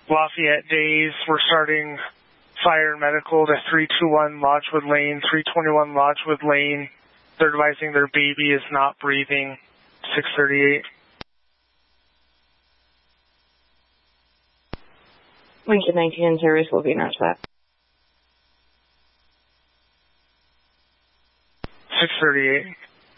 Lafayette Days. We're starting fire and medical to 321 Lodgewood Lane, 321 Lodgewood Lane. They're advising their baby is not breathing. 638. Lincoln 19 in service will be notched that. 638.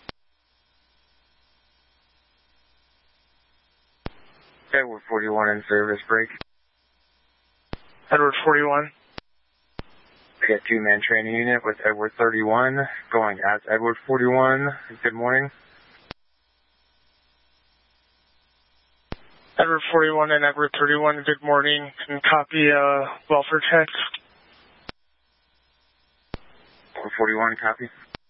Edward 41 in service, break. Edward 41. I got two-man training unit with Edward 31 going as Edward 41. Good morning. Edward 41 and Edward 31, good morning. Can copy welfare check. Edward 41, copy.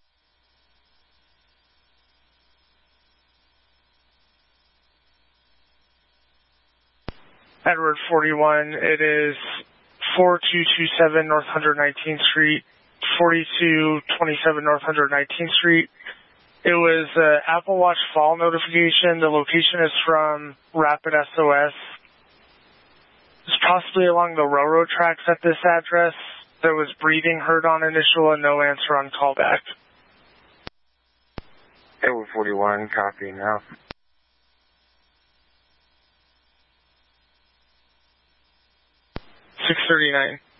Edward 41, it is 4227 North 119th Street, 4227 North 119th Street. It was an Apple Watch fall notification. The location is from Rapid SOS. It's possibly along the railroad tracks at this address. There was breathing heard on initial and no answer on callback. Edward 41, copy now. 639.